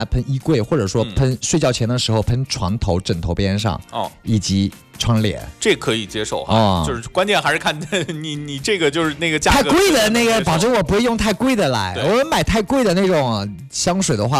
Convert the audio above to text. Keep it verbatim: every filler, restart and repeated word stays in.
喷衣柜，或者说喷睡觉前的时候喷床头、枕头边上，哦，以及窗帘， 这可以接受哈。哦、就是关键还是看你你这个就是那个价格太贵的那个，保证我不会用太贵的来。我买太贵的那种香水的话。